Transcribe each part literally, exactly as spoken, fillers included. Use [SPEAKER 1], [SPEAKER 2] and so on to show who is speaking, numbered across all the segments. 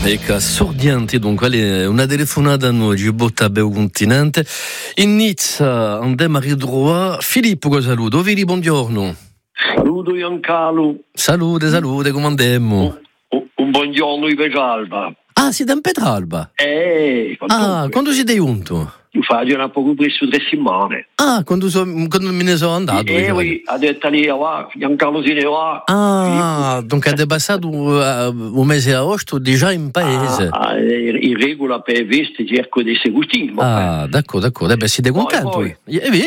[SPEAKER 1] Ecco, sordiante dunque, una telefonata a noi, ci botta a Beu Continente. In Nizza andiamo a ritrovare Filippo, che saluto. Viri, buongiorno.
[SPEAKER 2] Saluto Giancarlo.
[SPEAKER 1] Salute, salute, come andiamo?
[SPEAKER 2] Un, un buongiorno di Petralba.
[SPEAKER 1] Ah, siete in Petralba?
[SPEAKER 2] Eh,
[SPEAKER 1] ah, quando siete giunto?
[SPEAKER 2] Io faccio una poco presso tre settimane.
[SPEAKER 1] Ah, quando, so, quando me ne sono andato.
[SPEAKER 2] Eh, oui, ha detto lì, va, Giancarlo se ne va.
[SPEAKER 1] Ah, donc è passato uh, un mese a agosto già in paese.
[SPEAKER 2] Ah, ah, in regola per veste cerco di seguire.
[SPEAKER 1] Ah, d'accordo, d'accordo. Eh beh, siete contento? Eh,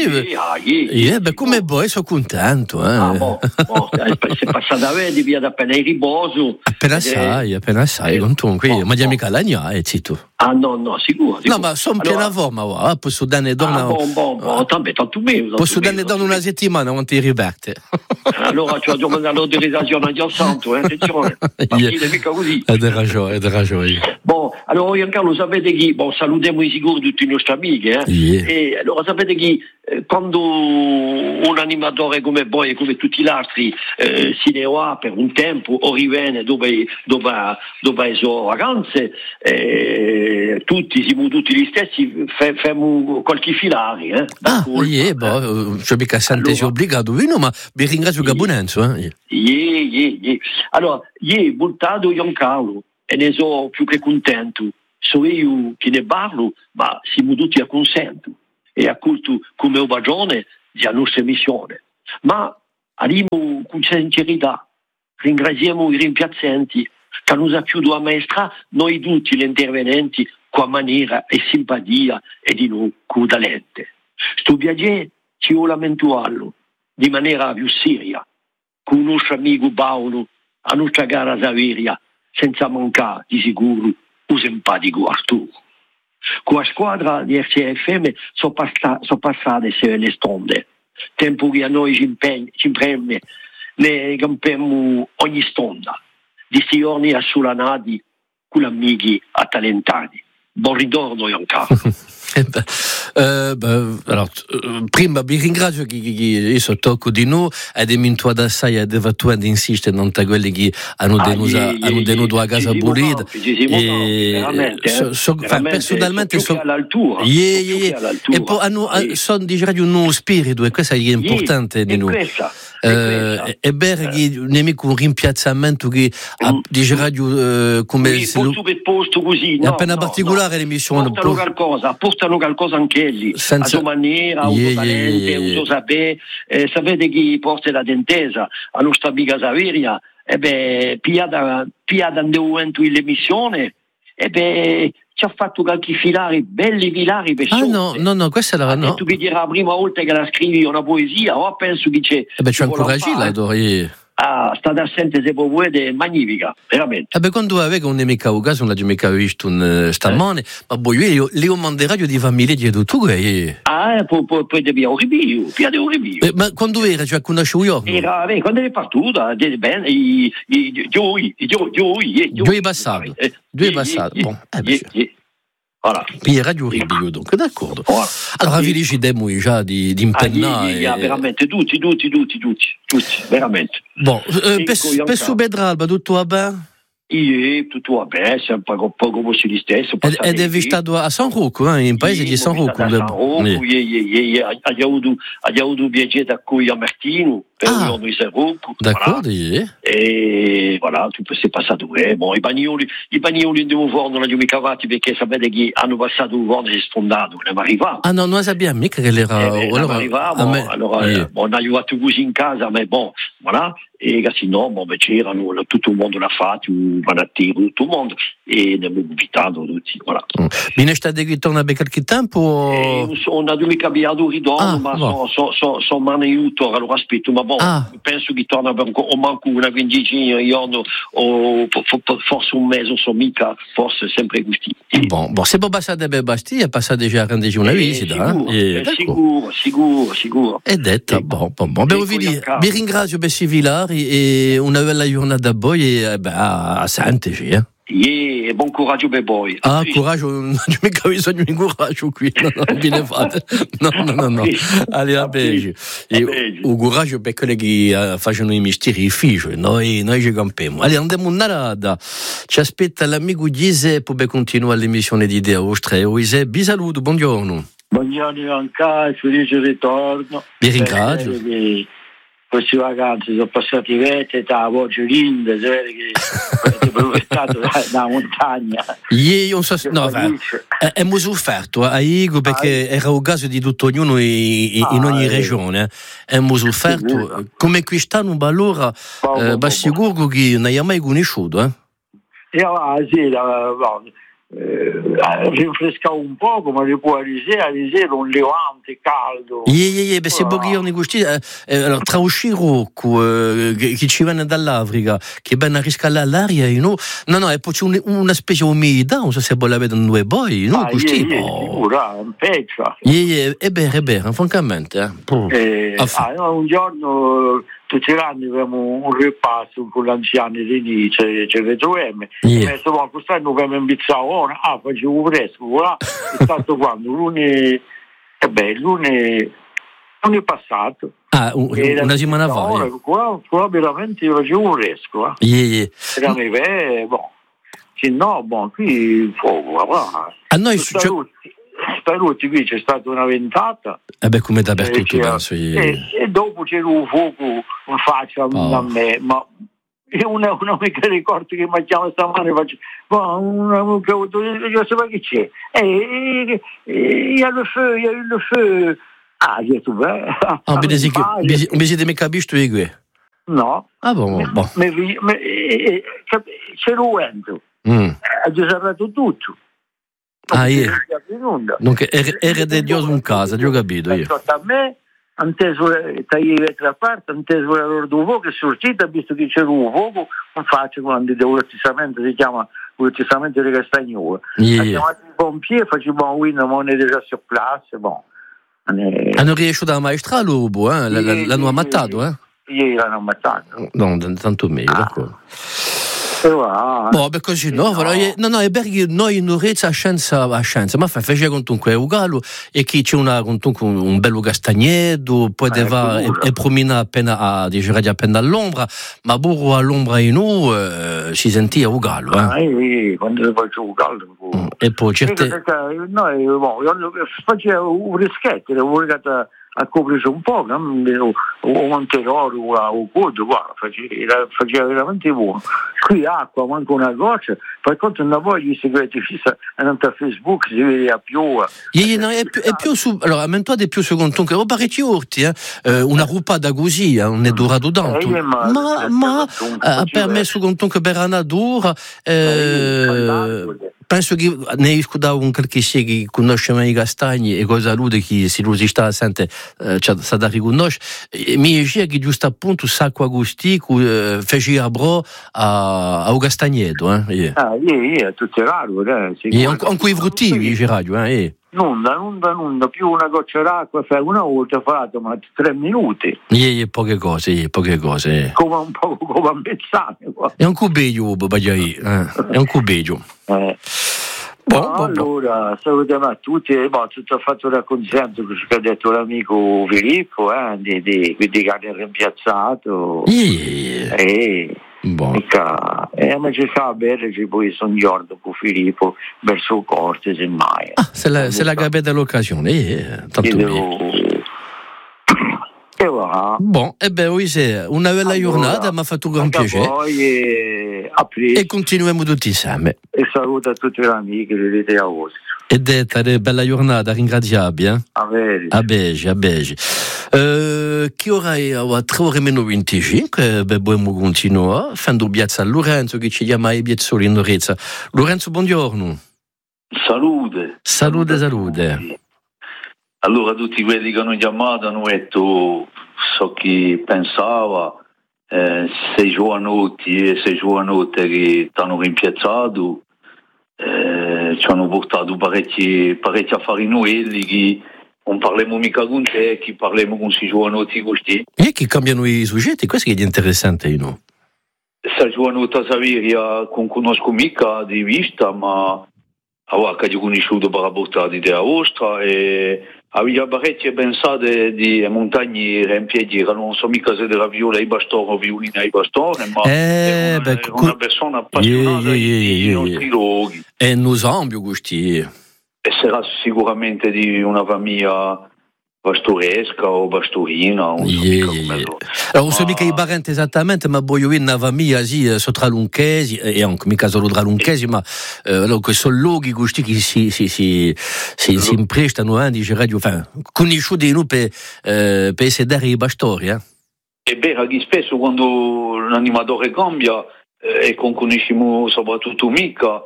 [SPEAKER 1] eh, beh, come voi, sono contento. Eh.
[SPEAKER 2] Ah, boh, boh, se passata a vedere, via da appena in riposo.
[SPEAKER 1] Appena eh, sai, appena sai,
[SPEAKER 2] eh,
[SPEAKER 1] con tu, qui,
[SPEAKER 2] boh,
[SPEAKER 1] ma già
[SPEAKER 2] boh.
[SPEAKER 1] mica l'agna, eh, zitto.
[SPEAKER 2] Ah, no, no, sicuro. sicuro.
[SPEAKER 1] No, ma sono
[SPEAKER 2] allora,
[SPEAKER 1] piena forma, va, posso dare donna.
[SPEAKER 2] Ah, bon, bon, bon, tanto, tanto meno.
[SPEAKER 1] Posso dare donna una settimana, non ti riverte.
[SPEAKER 2] Allora, ci ho domandato l'autorizzazione a Dio Santo, eh, attenzione, partire mica così.
[SPEAKER 1] Hai ragione, hai ragione.
[SPEAKER 2] Bon, allora Giancarlo, sapete chi, bon, salutiamo di sicuro tutti i nostri amici, eh?
[SPEAKER 1] Yeah.
[SPEAKER 2] E allora sapete chi, eh, quando un animatore come voi e come tutti gli altri eh, si ne va per un tempo o riviene dove, dove, dove le sue vacanze, eh, tutti, siamo tutti gli stessi, facciamo qualche filari, eh?
[SPEAKER 1] Ah, yeah, boh, cioè mica sentesi allora, obbligato, vino, ma vi ringrazio yeah. Gabonenzo, eh?
[SPEAKER 2] Yeah, yeah, yeah. Allora, ieri buttato Giancarlo e ne sono più che contento. So io che ne parlo, ma siamo tutti a consento e a culto come ragione della nostra missione. Ma arriviamo con sincerità, ringraziamo i rimpiazzenti che hanno aiutato a maestrare noi tutti gli intervenenti con maniera e simpatia e di noi con talento. Sto viaggio ci vuole lamentarlo di maniera più seria, con il nostro amico Paolo, a nostra cara Saveria, senza mancare di sicuro un simpatico Arturo. Con la squadra di R C F M sono passate, sono passate le stonde, tempo che a noi ci impegna, ci impreme, ne campiamo ogni stonda, di sti giorni assolanati con amici attalentati. Buon ritorno, Giancarlo.
[SPEAKER 1] Eh beh, eh, beh, allora, prima vi ringrazio che, che, che io sono tocco di noi ed è mintua da sai ed è fatto ad insistere non tra quelli che hanno denuso ah, hanno denuso a casa pulita
[SPEAKER 2] e
[SPEAKER 1] so, so, personalmente
[SPEAKER 2] so, so, all'altura,
[SPEAKER 1] yeah, yeah, e poi hanno
[SPEAKER 2] sì.
[SPEAKER 1] sono di radio un nuovo spirito e questo è importante di noi e è vero che nemico un rimpiazzamento che mm. di radio come
[SPEAKER 2] se lo posto così no,
[SPEAKER 1] appena
[SPEAKER 2] no,
[SPEAKER 1] particolare
[SPEAKER 2] no.
[SPEAKER 1] l'emissione
[SPEAKER 2] portano qualcosa portano qualcosa anche lì senza... a sua maniera yeah, uso talente yeah, yeah, yeah. uso sapere eh, sapete chi porta la dentesa a nostra amica Saveria e beh piada piada andando in l'emissione e beh ci ha fatto qualche filari, belli filari per
[SPEAKER 1] ah no, no, no, questa era no.
[SPEAKER 2] Tu che dirà la prima volta che la scrivi una poesia, o penso che c'è...
[SPEAKER 1] Eh beh, c'è ancora la dove...
[SPEAKER 2] Ah, state assente se può vedere, magnifica, veramente.
[SPEAKER 1] Eh beh, quando avevo un nemico a caso, non l'ho mica visto un stamane, eh. ma poi io le ho mandato radio di famiglia di tutto. E...
[SPEAKER 2] Ah, eh, poi, poi, poi devi un rivio, poi devi un rivio.
[SPEAKER 1] Eh, ma quando era, cioè, conoscevo io?
[SPEAKER 2] Era, beh, quando è partita, bene, i gioi, i gioi, i
[SPEAKER 1] gioi passato, gioi passato, bon, eh beh,
[SPEAKER 2] voilà.
[SPEAKER 1] Puis Radio Ribio, donc d'accordo. Voilà. Allora vi decidiamo già di, di impennare.
[SPEAKER 2] Ah, yeah, yeah, e... veramente tutti, tutti, tutti, tutti, tutti, veramente.
[SPEAKER 1] Bon, eh, per, per su Petralba tutto va bene?
[SPEAKER 2] Sì, tutto va bene, sempre un po' come si stesso.
[SPEAKER 1] Ed è stato a San Rocco, eh, in paese sì, di San Rocco.
[SPEAKER 2] A San Rocco, abbiamo avuto viaggiato a cui a Martino, per
[SPEAKER 1] ah,
[SPEAKER 2] un di San Rocco.
[SPEAKER 1] D'accordo,
[SPEAKER 2] voilà.
[SPEAKER 1] Yeah.
[SPEAKER 2] E voilà, tutto si è passato bene. Bon, i bagnoli, i bagnoli di un forno non li abbiamo cavati perché sapete che hanno passato un forno e si è sfondato, non è arrivato.
[SPEAKER 1] Ah no, non sappiamo mica che era...
[SPEAKER 2] Eh, beh, allora, arrivavo, me... allora yeah. bon, on a arrivato così in casa, ma bon, voilà. E così no, bon, c'erano, tutto il mondo l'ha fatto, Vanattiero, tutto il mondo, e ne abbiamo invitato tutti, voilà.
[SPEAKER 1] Mm. Bene, state ritorno a qualche tempo? O...
[SPEAKER 2] Eh, non abbiamo cambiato il ritorno, ah, ma sono so, so, so aiuto, allora aspetto, ma bon, ah. penso che torna per o manco una quindicina di giorni, o forse un mese, so mica, forse sempre così.
[SPEAKER 1] Bon, bon, se può passare per Bastia, passate già a renderci una eh, visita.
[SPEAKER 2] Sicuro,
[SPEAKER 1] eh?
[SPEAKER 2] eh, sicuro, sicuro, sicuro.
[SPEAKER 1] È detta, eh, bon, bon, bon. Beh, vi, vi ringrazio per Sivilari e una bella giornata a voi e beh, a Sant'Egi, eh?
[SPEAKER 2] e buon coraggio per voi.
[SPEAKER 1] Ah, sì. Coraggio, non c'è mica bisogno di coraggio qui, no, no, viene fatto. No, no, no, no. Allora, bene. Il coraggio per quelli che fanno i mestieri difficili, noi, noi ci campiamo. Allora, andiamo una rada. Ci aspetta l'amico Gise per continuare l'emissione di Idea Ostra. Gise, vi saluto, buongiorno.
[SPEAKER 3] Buongiorno anche, felice ritorno.
[SPEAKER 1] Vi ringrazio.
[SPEAKER 3] Queste vacanze sono passati vette, la voce linda, si vede che è provettato da montagna.
[SPEAKER 1] Io so, no, abbiamo sofferto a Igo perché era un caso di tutto ognuno in, in ogni regione. Abbiamo sofferto come quest'anno, allora, ma sicuro che non hai mai conosciuto. Eh?
[SPEAKER 3] E sì, Eh, rinfresca un poco, ma poi a sera un levante caldo.
[SPEAKER 1] Yeah, yeah, yeah, se oh. Gusti, eh, eh, tra Scirocco eh, che ci viene dall'Africa, che viene a riscaldare l'aria, you know? No, no, e poi c'è un, una specie di umidità, non so se voi la vedono due poi, no?
[SPEAKER 3] Ah, yeah, yeah, sicura, un pezzo.
[SPEAKER 1] Yeah, yeah, è vero, è vero, francamente.
[SPEAKER 3] Eh. Eh, ah, no, un giorno tutti gli anni abbiamo un ripasso con l'anziano di lì, c'è, c'è il M.
[SPEAKER 1] Yeah.
[SPEAKER 3] E ma quest'anno abbiamo impizzato, ah, facevo fresco, voilà. È stato quando? Lunedì, eh beh, lunedì, lunedì passato.
[SPEAKER 1] Ah, un, una settimana fa.
[SPEAKER 3] Ora, qua, qua veramente io facevo fresco, eh.
[SPEAKER 1] Yeah, yeah.
[SPEAKER 3] Era mi beh, boh. Sì, no, boh, qui fuoco, voilà.
[SPEAKER 1] A noi
[SPEAKER 3] Starutti qui c'è stata una ventata.
[SPEAKER 1] E eh beh, come dappertutto, eh, penso.
[SPEAKER 3] E, e dopo c'era un fuoco in faccia oh. a me, ma io non mi ricordo che mangiavo stamane, faccio, ma non so che c'è. E il y a le feu, il y a eu le feu. Ah, j'ai tout beh.
[SPEAKER 1] Ah, mais siete mica visto io?
[SPEAKER 3] No.
[SPEAKER 1] Ah, bon, bon.
[SPEAKER 3] C'è il vento. Ha diserrato tutto.
[SPEAKER 1] Ah, yeah. Dunque era di Dio in casa, ti ho capito io.
[SPEAKER 3] A me, anteso tagliare la parte, anteso la loro fuoco, che è sortita, visto che c'era un fuoco, non faccio quando il lottissamento si chiama lottissamento di Castagnola.
[SPEAKER 1] Yeah.
[SPEAKER 3] Abbiamo fatto i pompieri, facciamo una moneta già su place, bon.
[SPEAKER 1] Hanno riuscito a maestrare l'uovo, eh? L- l'hanno ammazzato, eh?
[SPEAKER 3] Ieri l'hanno ammazzato.
[SPEAKER 1] No, tanto meglio,
[SPEAKER 3] ah.
[SPEAKER 1] d'accordo.
[SPEAKER 3] Ah,
[SPEAKER 1] boh, beh, così no, no, no, no è perché noi in Urezza a scienza, a scienza, ma fa fece comunque un gallo e chi c'è una comunque un bello castagneto, poi eh, va e, e promina appena a diciamo appena all'ombra, ma burro all'ombra in u eh, si sentiva un gallo, eh.
[SPEAKER 3] Ah, eh, quando si faceva un gallo.
[SPEAKER 1] Mm, e poi certe
[SPEAKER 3] noi no, facevo un rischetto, avevo legato a coprire un po', no? O Monteroro o Codo, guarda, faceva, faceva veramente buono. Qui acqua, manca una goccia, per conto non voglio i segreti fissa, andando a Facebook si vede a più.
[SPEAKER 1] Yeah, no, è più, è più su, allora, mentre è più secondo te, ho parecchi orti, eh? eh, una rupata così, eh, non è durato tanto, eh, ma, ma, ma ha permesso comunque per una dura, eh, penso che ne ho scudato un qualche sia che conosce i castagni e cosa lude che si lo si sta sente eh, sa da riconoscere mi dice che giusto appunto sacco agusti cu eh, fece a bro a a un castagneto eh yeah.
[SPEAKER 3] Ah yeah, yeah, tutto raro eh
[SPEAKER 1] e anche i fruttivi dice radio eh
[SPEAKER 3] non da non da non da più una goccia d'acqua fa una volta fatto ma tre minuti
[SPEAKER 1] yeah, yeah, poche cose yeah, poche cose yeah.
[SPEAKER 3] Come un po' come un pezzame
[SPEAKER 1] è un cubeggio bagiai eh è un cubeggio
[SPEAKER 3] eh Bon, no, bon, allora, bon. Salutiamo a tutti, boh, tutto ha fatto racconto che ha detto l'amico Filippo, eh, di, di, di che hanno rimpiazzato.
[SPEAKER 1] Yeah.
[SPEAKER 3] E,
[SPEAKER 1] bon.
[SPEAKER 3] e ma ci fa bene che poi sono giorno con Filippo verso Corte, semmai.
[SPEAKER 1] Ah, se la, se la capita l'occasione, eh, tanto
[SPEAKER 3] devo... E va.
[SPEAKER 1] Bon, e beh, una bella allora, giornata, mi ha fatto un gran piacere.
[SPEAKER 3] Poi e, a
[SPEAKER 1] e continuiamo tutti insieme.
[SPEAKER 3] E saluto a tutti gli amici di Idea Ostra.
[SPEAKER 1] E detta bella giornata, ringraziabile. Eh?
[SPEAKER 3] A bene.
[SPEAKER 1] A bege, a bege. Uh, che ora è a tre ore meno venticinque, dobbiamo continuare. Fando piazza a Lorenzo che ci chiama i Biezzoli in Orezza. Lorenzo, buongiorno.
[SPEAKER 4] Salute.
[SPEAKER 1] Salute, salute.
[SPEAKER 4] Allora tutti quelli che hanno chiamato hanno detto so chi pensava eh, sei giovanotti e sei giovanotte che ti hanno rimpiazzato eh, ci hanno portato parecchi, parecchi affari noelli che non parliamo mica con te, che parliamo con questi giovanotti così
[SPEAKER 1] e che cambiano i soggetti, questo che è interessante, no?
[SPEAKER 4] sta giocando a Saveria con conosco mica di vista, ma allora che ho conosciuto per la portata di della vostra e aveva parecchie pensate di montagne in piedi, che non so mica se della viola ai bastoni o violina ai bastoni, ma
[SPEAKER 1] eh,
[SPEAKER 4] è una,
[SPEAKER 1] beh,
[SPEAKER 4] è una persona appassionata
[SPEAKER 1] yeah, yeah, yeah,
[SPEAKER 4] ai nostri
[SPEAKER 1] yeah.
[SPEAKER 4] luoghi.
[SPEAKER 1] E nous ambio gusti.
[SPEAKER 4] E sarà sicuramente di una famiglia pastoresca o pastorina, non so
[SPEAKER 1] Yeah,
[SPEAKER 4] mica
[SPEAKER 1] yeah,
[SPEAKER 4] come
[SPEAKER 1] yeah.
[SPEAKER 4] lo.
[SPEAKER 1] Allora, non so mica i parenti esattamente, ma voglio in una famiglia sì, sotto l'unchesi, e anche mica solo tra l'unchesi, ma eh, allora, che sono luoghi gusti che si, si, si, si, si imprestano a di radio, enfin, conosciuti noi per, eh, per sedere i bastori, eh?
[SPEAKER 4] È vero che spesso quando l'animatore cambia, eh, e con conosciamo soprattutto mica,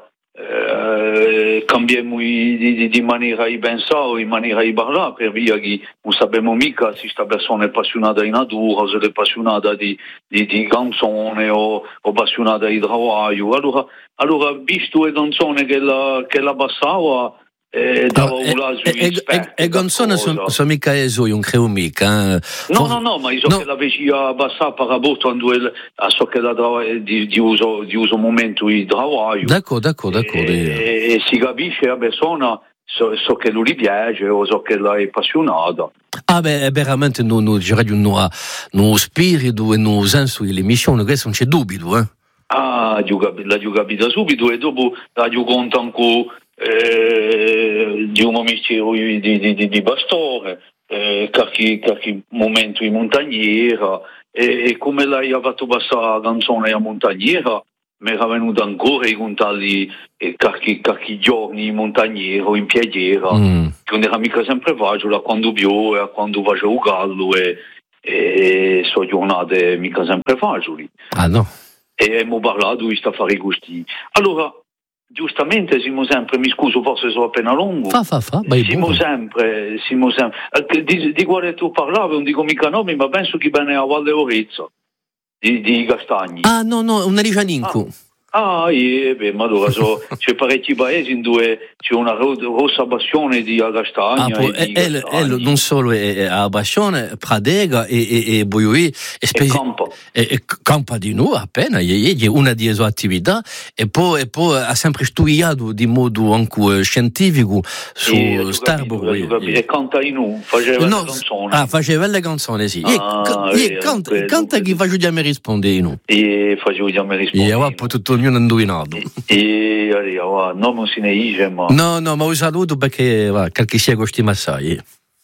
[SPEAKER 4] eh, cambiamo di, di, di maniera di pensare, di maniera di parlare, per via che non sappiamo mica se questa persona è appassionata di natura, o se è appassionata di, di, di canzone o, o appassionata di lavoro. Allora, allora visto le canzoni che la, che la passava, eh, dava un lato rispetto.
[SPEAKER 1] E canzoni sono so mica eso, io non credo mica. Eh.
[SPEAKER 4] No, no, no, ma io so no. Che la vecchia passava per rapporto a so che la di, di, uso, di uso momento di lavoro.
[SPEAKER 1] D'accordo, d'accordo, d'accordo.
[SPEAKER 4] E, e si capisce la persona, so, so che lui gli piace o so che lei è appassionata.
[SPEAKER 1] Ah beh, veramente no, no, direi no, no spirito e no senso dell'emissione, questo non c'è dubito, eh?
[SPEAKER 4] Ah, la giù capita subito e dopo la giù conta ancora eh, di un mistero di, di, di, di pastore, eh, qualche, qualche momento in montagniera e, e come lei ha fatto passare la canzone a montagniera mi era venuto ancora i contatti eh, qualche, qualche giorni in montagniera o in piediera mm. che non era mica sempre facile quando piove a quando facevo caldo e, e sono giornate mica sempre facili.
[SPEAKER 1] Ah no?
[SPEAKER 4] E abbiamo parlato di fare gusti. Allora, giustamente, siamo sempre, mi scuso, forse sono appena lungo.
[SPEAKER 1] Fa, fa, fa.
[SPEAKER 4] Siamo sempre, siamo sempre. Di, di quale tu parlavi, non dico mica nomi, ma penso che bene a Valle Orezzo, di, di Castagni.
[SPEAKER 1] Ah, no, no, una Rigianinco.
[SPEAKER 4] Ah. Ah, yeah, beh, ma allora so, c'è parecchi paesi in dove c'è una rossa passione di Agastagna.
[SPEAKER 1] Ah, e di el, el, non solo è a passione, Pradega e, e, e Boioi, e,
[SPEAKER 4] e Campa.
[SPEAKER 1] E, e Campa di noi appena, è una delle sue attività, e poi, e poi ha sempre studiato di modo anche scientifico su Starbury.
[SPEAKER 4] E, e canta in noi, faceva no, le canzoni.
[SPEAKER 1] Ah, faceva le canzoni, sì.
[SPEAKER 4] Ah,
[SPEAKER 1] e, e, canta, canta che faceva me rispondere in noi.
[SPEAKER 4] E faceva me rispondere.
[SPEAKER 1] E poi tutto non indovinato.
[SPEAKER 4] E allora, no, non si ne dice, ma...
[SPEAKER 1] No, no, ma un saluto perché va, qualche sia costi assai.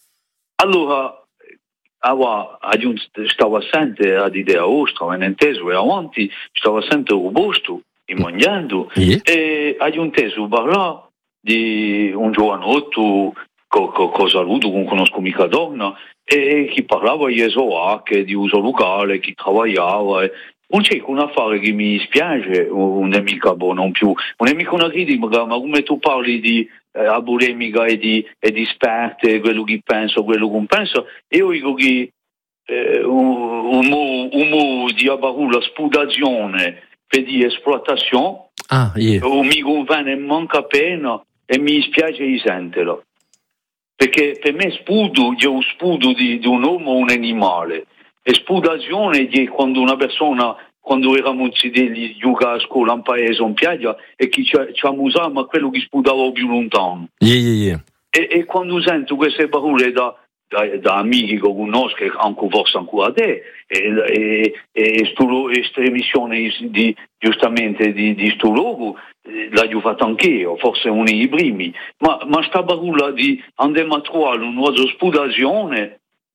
[SPEAKER 4] Allora, allora, stavo assente ad idea vostra, non inteso, e avanti, stavo assente robusto, immaginando, yeah. E ho inteso parlare di un giovanotto, con co, co saluto, con conosco mica donna, e chi parlava di esoa, che di uso locale, chi travagliava, e, non c'è un affare che mi spiace, non è mica buono, non più, non è mica una critica, ma come tu parli di eh, abulemica e di, e di sperte, quello che penso, quello che non penso, io dico che eh, un mo di abarulla sputazione per di esploitazione,
[SPEAKER 1] ah, yeah.
[SPEAKER 4] O mi conviene manca appena e mi spiace di sentirlo, perché per me sputo è un sputo di, di un uomo o un animale. Esputazione è quando una persona, quando eravamo degli giocava a scuola in paese o in piaggia e chi ci, ci amusava quello che sputava più lontano.
[SPEAKER 1] Yeah, yeah, yeah.
[SPEAKER 4] E, e quando sento queste parole da, da, da amici che conosco, anche forse ancora te, e questa emissione di, giustamente di, di sto logo, l'ho fatto anch'io, forse uno dei primi, ma, ma sta parola di andiamo a trovare una nuova sputazione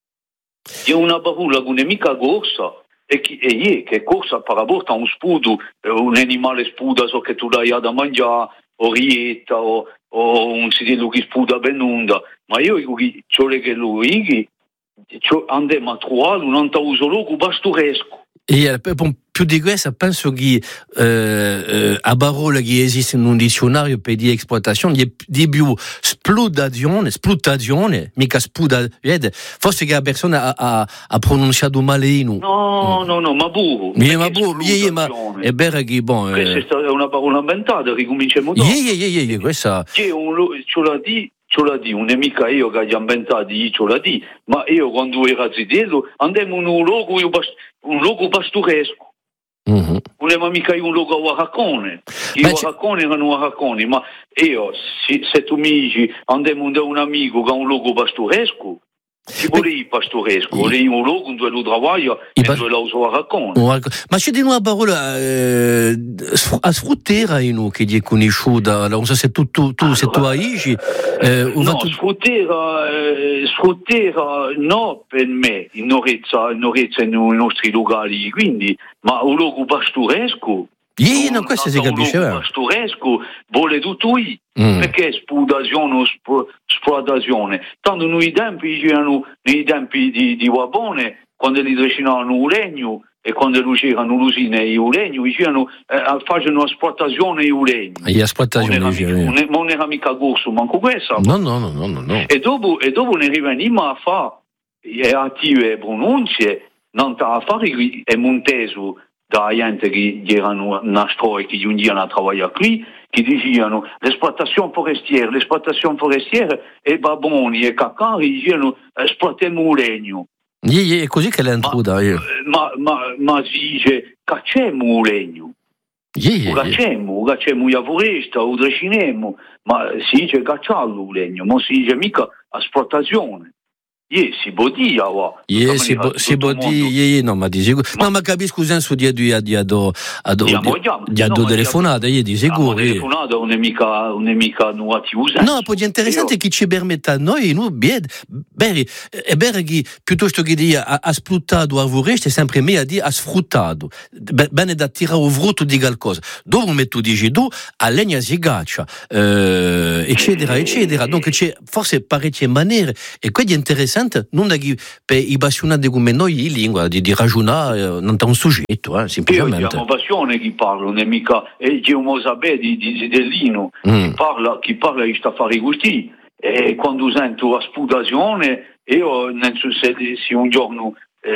[SPEAKER 4] è una parola che non è mica corsa e che è che corsa per rapporto a un sputo, un animale sputa so che tu dai da mangiare o rietta o, o un sidello che sputa ben onda, ma io dico che ciò che lui andiamo a trovare un altro logo pastoresco.
[SPEAKER 1] E più di questo penso che eh, eh, a parola che esiste in un dizionario per di esploitazione è di più spludazione, spluttazione, mica spuda, vede? Forse che la persona ha, ha, ha pronunciato male in un.
[SPEAKER 4] No, no, no, ma burro.
[SPEAKER 1] Yeah, ma burro, yeah, ma è vero che bon.
[SPEAKER 4] Questa è una parola inventata, ricominciamo dopo.
[SPEAKER 1] Yeah, yeah, yeah, yeah, questa.
[SPEAKER 4] C'è un ce l'ha di ce l'ha di, non è mica io che ho inventato, ce l'ha di, ma io quando ero zitello andavo in un luogo, un luogo pastoresco. Mm-hmm. Non è mica un luogo a Raccone, io a Raccone non a Raccone, ma io, se, se tu mi dici, andiamo da un amico che ha un luogo pastoresco, si vuole il pastoresco, vuole un luogo dove lo lavoro e dove lo uso a Raccone.
[SPEAKER 1] Ma c'è di una parola eh, a sfruttare in che è conosciuta, non so se tu, tu, tu se tu hai
[SPEAKER 4] eh, no, tu... sfruttare, eh, sfruttare no per me, in Orezza, in Orezza nei nostri locali, quindi, ma un luogo pastoresco.
[SPEAKER 1] Yeah, no, questo si capisce.
[SPEAKER 4] Un luogo pastoresco vuole tutto io. Mm. Perché sputazione o sp- splotazione? Tanto nei tempi c'erano, nei tempi di, di Wabone, quando li tracinavano il legno e quando c'erano l'usina e il legno, dicevano eh, facevano esportazione e il legno.
[SPEAKER 1] E esportazione
[SPEAKER 4] non era, non, è, non era mica corso, manco questa.
[SPEAKER 1] No, no, no, no, no.
[SPEAKER 4] E dopo, e dopo ne rivenimmo a fare attive e pronunce, non a fare e Monteso da gente che erano una storia che giungevano a lavorare qui, che dicevano l'esploitazione forestiera, l'esploitazione forestiera e baboni e cacari dicevano esportiamo il legno.
[SPEAKER 1] Yeah, yeah, è così che l'è intruda.
[SPEAKER 4] Ma, ma, ma, ma si dice cacciamo il legno.
[SPEAKER 1] Yeah, yeah,
[SPEAKER 4] cacciamo, yeah. cacciamo la foresta, lo tracinemo, ma si dice cacciarlo il legno, non si dice mica esportazione. Yeah, si può dire, va.
[SPEAKER 1] Yeah, si può si può dire, yeah, yeah, no, ma di sicuro. Ma, ma capisco senso di di di ado ado di ado telefonata, yeah, di sicuro.
[SPEAKER 4] La telefonata non è mica non è mica nuova.
[SPEAKER 1] No, poi è interessante che ci permetta a noi, noi, bene, è vero che piuttosto che dire a, a sfruttato a vorreste, è sempre meglio a dire a sfruttato. Bene da tirare o frutto di qualcosa. Dove metto dici tu, a legna si gaccia, eh, eccetera, eccetera. Donc c'è forse parecchie maniere e quindi è interessante. Non è che per i passionati come noi in lingua di, di ragionare non è un soggetto, eh, semplicemente.
[SPEAKER 4] Io abbiamo passione chi parla, non è mica e c'è un Mosabè di, di Dellino mm. chi parla chi parla di affari così e quando sento la sputazione io non so se, se un giorno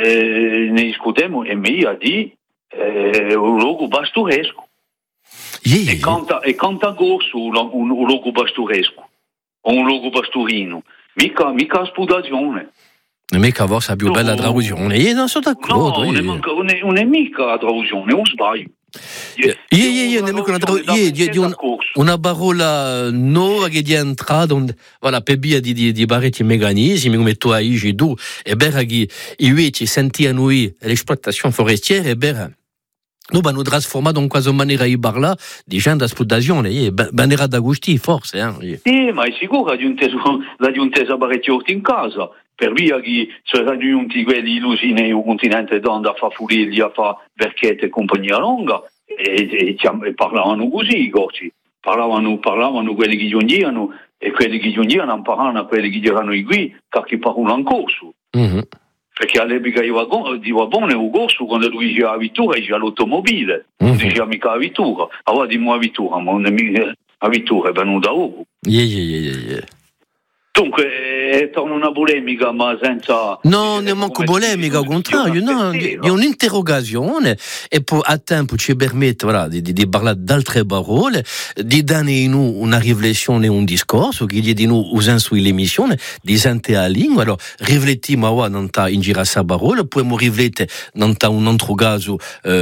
[SPEAKER 4] eh, ne discutiamo e mi ha di eh, un luogo pastoresco yeah. e canta e canta corso un, un, un luogo pastoresco o un luogo pastorino. Mica, mica sputazione.
[SPEAKER 1] Mica vostra più bella traduzione. Io non sono d'accordo.
[SPEAKER 4] No, non è, manca, non, è, non è mica la traduzione, non sbaglio.
[SPEAKER 1] Io, io, io, io, una, una, una parola nuova che è entrata, voilà, per via di, di, di parecchi meccanismi, come tu hai detto, è vero che invece sentiamo l'esploitazione forestiera, è vero. Noi abbiamo trasformato in qualche maniera di parlare dicendo sputazione, maniera da gusti forse. Eh?
[SPEAKER 4] Sì, ma è sicuro che la giuntesa parecchio in casa, per via che sono giunti quelli illusini nel continente d'Onda a fare fulili, a fare verchette e compagnia lunga, e, e, e parlavano così i corsi, parlavano, parlavano quelli che giungevano e quelli che giungevano imparavano a quelli che erano qui, che parlavano in corso. Mm-hmm. Perché all'epoca di Wabone un corso quando lui diceva la vittura diceva l'automobile, non mm-hmm. diceva mica la vittura. Allora dimmo la vittura, ma non è mica la vittura, è venuta dopo.
[SPEAKER 1] Yeah, yeah, yeah, yeah.
[SPEAKER 4] Dunque è torna una polemica ma senza...
[SPEAKER 1] No, non è manco polemica, al contrario, no, è un'interrogazione e poi a tempo ci permette voilà, di, di, di parlare d'altre parole, di dare in noi una riflessione, un discorso, che gli di noi usano sull'emissione, di sentire la lingua, allora riflettiamo non sta in giro a sa parola, poi riflettere non sta un altro caso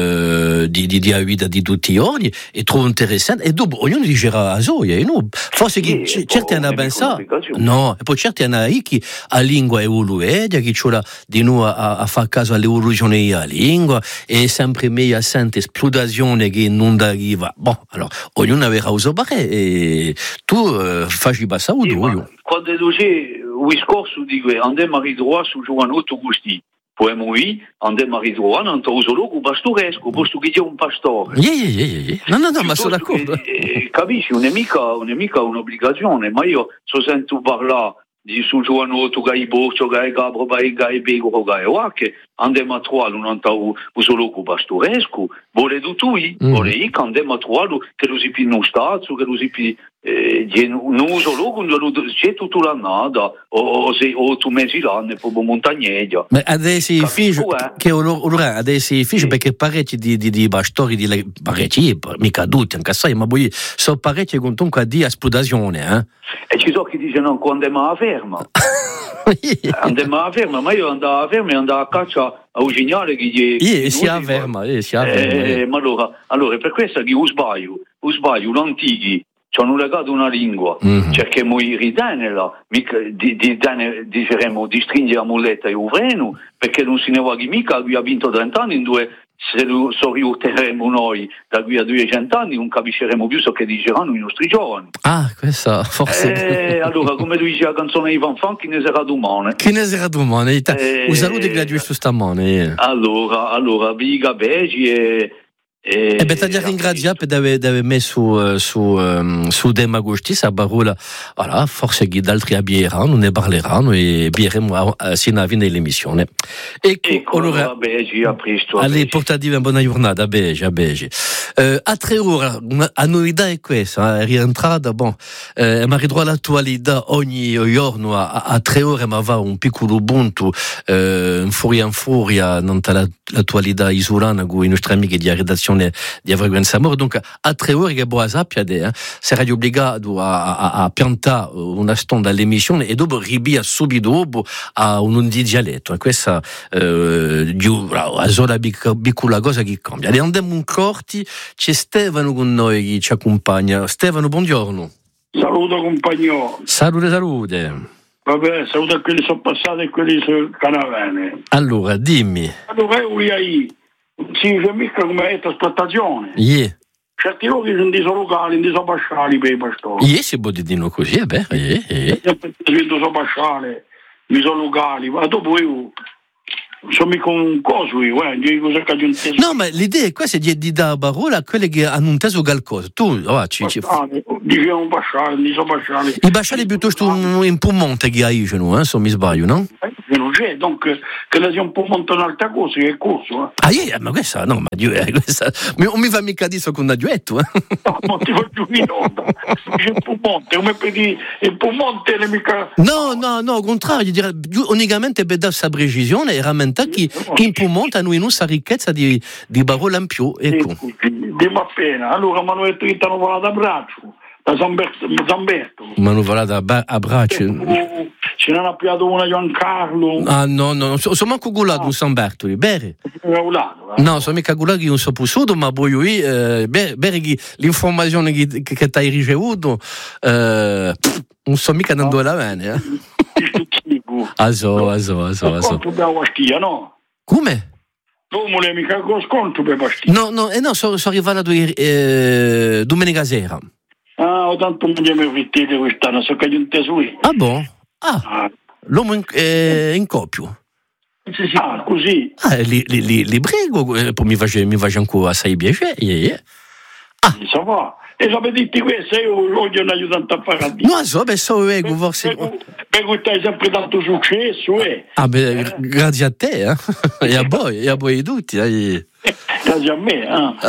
[SPEAKER 1] eh, di, di, di vita di tutti i giorni, è troppo interessante, e dopo ognuno dicerà a soia, e no, forse che c- certi hanno pensato, no, e poi certi hanno che la lingua è evoluata, che c'è di noi a, a fare caso all'evoluzione della lingua, e è sempre meglio a sentire esplotazione che non arriva. Bon, allora, ognuno avrà uso pare, e tu uh, facci passare un doglio.
[SPEAKER 4] Quando c'è il discorso di che andiamo a ritrovare su Giovanotto Gusti, poi noi andiamo a ritrovare non c'è un luogo pastoresco, posto che c'è un pastore.
[SPEAKER 1] Yeah, yeah, yeah, yeah. No, no, no, ma sono d'accordo.
[SPEAKER 4] Che, eh, capisci, non è mica, non è mica un'obbligazione, ma io so sento parlare di su Giovanotto, che è Borcio, che è Gabro, che è Begro, che è Wacche, andiamo a trovare un luogo pastoresco, vuole tutto io, mm. vuole io che andiamo a trovare che lo si più non sta, che lo si più non uso luogo, c'è tutta l'annata, o se o tu mesi l'anno, proprio montagneria.
[SPEAKER 1] Ma adesso i figli, che allora adesso i figli, perché parecchi di, di, di pastori, di parecchi, mica tutti, anche sai, ma poi sono parecchi comunque a dire esplotazione, eh?
[SPEAKER 4] E ci sono chi dicono quando è ma ferma. Andiamo a ferma, ma io andavo a ferma e andavo a caccia a usignare che gli...
[SPEAKER 1] Sì, si avverma, eh, si avverma.
[SPEAKER 4] Eh, ma allora, allora, per questo che io sbaglio, io sbaglio, gli antichi ci hanno legato una lingua, mm-hmm. cerchiamo di ritenerla, mica di, di, di, diceremo, di stringere la molletta e uvreno, perché non si ne va mica, lui ha vinto trenta anni in due... Se lo riuteremo noi da qui a duecento anni non capisceremo più ciò che diceranno i nostri giovani.
[SPEAKER 1] Ah, questa forse.
[SPEAKER 4] Eh, allora, come tu dici la canzone di Van Fan, chi ne sarà domani?
[SPEAKER 1] Chi ne sarà domani?
[SPEAKER 4] Eh,
[SPEAKER 1] Un saluto che graduisce su stamane.
[SPEAKER 4] Allora, allora, Viga Begi e...
[SPEAKER 1] E eh beh, ti ringrazio per aver messo su, um, su Demagosti, sa parola, voilà, forse che d'altri abbieranno, ne parleranno e bieremo sino a fine dell'emissione. Ecco,
[SPEAKER 4] ecco allora, a Begi, a presto. A
[SPEAKER 1] allora, portatevi una buona giornata, a Begi, a Begi. Uh, a tre ore, la novità è questa, è rientrata, bon, eh, ma ridrò l'attualità ogni giorno a, a tre ore, ma va un piccolo punto, eh, in furia in furia, non l'attualità isolana con i nostri amici di redazione di frequenza amore, donc a tre ore che può sapere, eh, sarai obbligato a, a, a piantare una stonda all'emissione e dopo ribia subito dopo a un di dialetto, e questa eh, a sola piccola cosa che cambia. E andiamo in corti, c'è Stefano con noi che ci accompagna. Stefano, buongiorno.
[SPEAKER 5] Saluto compagno.
[SPEAKER 1] Salute, salute.
[SPEAKER 5] Vabbè, saluto a quelli sono passati e quelli sono canavene.
[SPEAKER 1] Allora, dimmi.
[SPEAKER 5] Allora, io lì si dice mica come è trasportazione.
[SPEAKER 1] Yeah.
[SPEAKER 5] Certi luoghi sono di locali, di basciali per i pastori.
[SPEAKER 1] Yeah, si può dire così, è vero. Yeah, yeah.
[SPEAKER 5] Sempre di basciale, mi sono locali, ma dopo io sono mica un coso io, eh, di cosa che un teso.
[SPEAKER 1] No, ma l'idea è questa di, di dare parola a quelli che hanno un teso qualcosa. Tu, oh, ci, ci...
[SPEAKER 5] Diciamo un basciale, di so basciale.
[SPEAKER 1] I basciali piuttosto un, un Piemonte che hai, eh, se mi sbaglio, no?
[SPEAKER 5] Eh, non c'è, donc che la sia un Piemonte un'altra cosa, che è corso, eh.
[SPEAKER 1] Ah, yeah, ma questa, no, ma Dio, eh, questa, non mi fa mica dire so con un aggetto, eh.
[SPEAKER 5] No, non ti voglio dire, dice un Piemonte, come per dire, il Piemonte è mica...
[SPEAKER 1] No, no, no, al contrario, direi, unicamente per dare questa precisione e rammentare che, che in Piemonte hanno in questa ricchezza di, di parole in più, ecco.
[SPEAKER 5] Dimmi appena, allora mi hanno detto che ti hanno parlato a braccio. Da Zamberto.
[SPEAKER 1] Ma non va da a braccio.
[SPEAKER 5] Ce n'hanno appiato una Giancarlo.
[SPEAKER 1] Ah no, no, sono so manco gulato un Zamberto, bene. No, sono mica gulato che non so possuto, ma poi io, eh, bene che l'informazione che, che, che hai ricevuto, eh, non so mica andando la bene, eh. Ah so, ah so, ah so, ah so.
[SPEAKER 5] No?
[SPEAKER 1] Come?
[SPEAKER 5] Non vuole mica lo sconto per pastiglia.
[SPEAKER 1] No, no, eh no, sono so arrivato eh, domenica sera.
[SPEAKER 5] Ah, ho tanto non mi abbiamo frittete quest'anno, so che gli un tesoro.
[SPEAKER 1] Ah, boh? Ah, ah. L'uomo in, eh, in copio.
[SPEAKER 5] Sì, sì. Ah, così.
[SPEAKER 1] Ah, li, li, li, li prego, eh, poi mi face, mi face ancora assai piacere. Yeah.
[SPEAKER 5] Ah. So va. E se vedi questo, io voglio un aiutante a fare a dire.
[SPEAKER 1] No, so, beh, so, ego, forse...
[SPEAKER 5] Per cui hai sempre tanto successo, eh.
[SPEAKER 1] Ah, beh, eh. Grazie a te, eh. E a voi, e a voi tutti, eh.
[SPEAKER 5] Grazie a me,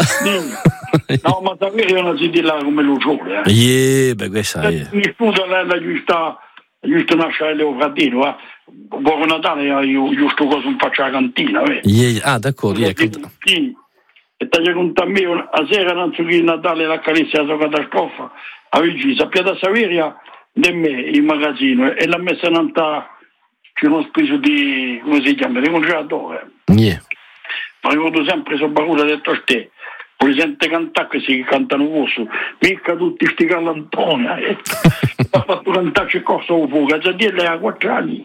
[SPEAKER 5] eh. No, ma davvero non si dice come lo giuro, eh.
[SPEAKER 1] Yeah, beh, questa è...
[SPEAKER 5] Mi scusa la giusta, giusto nascere Leo Fratino, eh. Buon Natale, io giusto cosa non faccio la cantina, eh.
[SPEAKER 1] Yeah, ah, d'accordo, yeah.
[SPEAKER 5] Sì. E ti conta a me, a sera non so che il Natale la carizia la catastrofa, a Vigì, sappiate a Saveria, di me, il magazzino, e l'ha messa in alta, c'è uno speso di, come si chiama, di congelatore.
[SPEAKER 1] Yeah.
[SPEAKER 5] Ma ricordo sempre, sono paura detto a te, presente cantare che si cantano vosso, mica tutti sti callantoni, eh. Ha fatto cantarci corso fuoco, già dire a quattro anni.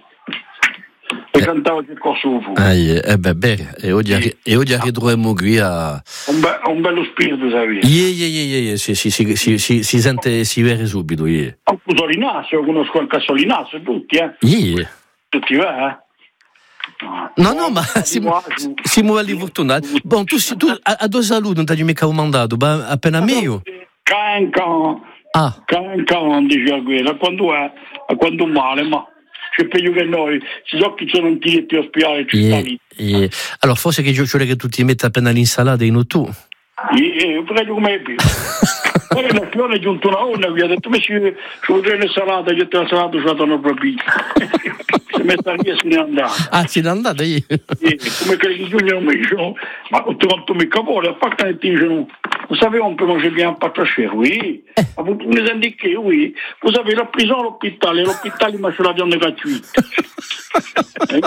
[SPEAKER 5] E cantavo il corso fuoco.
[SPEAKER 1] Ah, eh beh, bene, e oggi, arri- e oggi arriveremo qui a...
[SPEAKER 5] Un, be- un bello spirito, sai?
[SPEAKER 1] Yeah, yeah, yeah, yeah. Si, si, si, si, si, si sente, si vede subito, yeah.
[SPEAKER 5] Ho Solinazzo, conosco anche Solinazzo, tutti, eh?
[SPEAKER 1] Yeah.
[SPEAKER 5] Tutti, eh?
[SPEAKER 1] No, no, ma si muove all'infortunato. Bon, tu, tu a, a due saluti non ti hai mica mandato, ma appena meglio.
[SPEAKER 5] Can can.
[SPEAKER 1] Ah.
[SPEAKER 5] Can can, dice a quella, a quando è, a quando male, ma c'è peggio che noi, si so che sono un tiretti ospitali, ci sta lì.
[SPEAKER 1] Yeah. Allora, forse che io vorrei che tu ti metti appena l'insalata in tu.
[SPEAKER 5] Io prego come è più. Poi la fiore è giunto una onda, mi ha detto, ma ci vorrei l'insalata, io te la salata, ce la danno proprio. Si è messa via, se ne è andata.
[SPEAKER 1] Ah, se ne è andata io?
[SPEAKER 5] Come che i giugno non mi dicono, ma tu quanto mi capone, a parte che ti dicono, Vous savez, on peut manger bien pas trop cher, oui.
[SPEAKER 1] Eh.
[SPEAKER 5] Vous pouvez les indiquer, oui. Vous avez la prison, l'hôpital, et l'hôpital, il mange la viande gratuite. C'est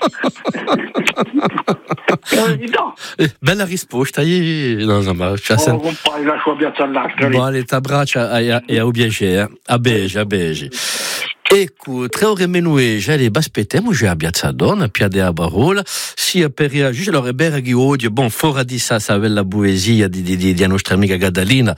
[SPEAKER 5] évident.
[SPEAKER 1] Bella risposta, non, no, ma c'ha
[SPEAKER 5] sempre... Oh, compagno, lascio piazza all'altra.
[SPEAKER 1] Vale, t'abbraccia e a ubiege, a bege, a bege. Ecco, tre ore menue, già le baspetemo, già a Piazza Donna, Piade a Barola, sia per reagire, allora berghi oggi, bon, fora di sa, sa la poesia di, di, di, di nostra amica Gadalina,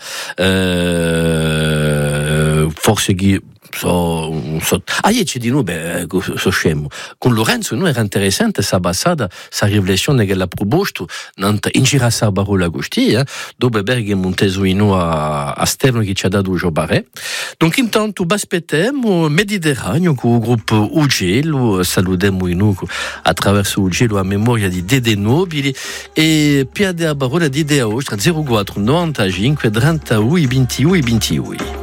[SPEAKER 1] eh, forse chi, so, so, ah, io ci di noi, beh, so scemo, con Lorenzo, noi era interessante, sa basada, sa riflessione che l'ha proposto, in gira sa Barola Agosti, eh, dove berghi monteso in noi a, a Stefano che ci ha dato un giocare. Donc, intanto, baspetemo, Mediterraneo, con il gruppo Ugelo, salutiamo in noi attraverso Ugelo a memoria di Dede Nobili, e Piade a Barola di Dea Ostra, zero quattro novantacinque trentadue ventidue ventidue.